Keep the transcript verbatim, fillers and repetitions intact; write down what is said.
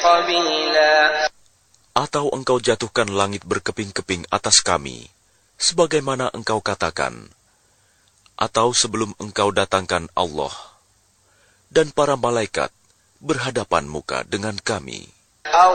Atau engkau jatuhkan langit berkeping-keping atas kami, sebagaimana engkau katakan, atau sebelum engkau datangkan Allah dan para malaikat berhadapan muka dengan kami.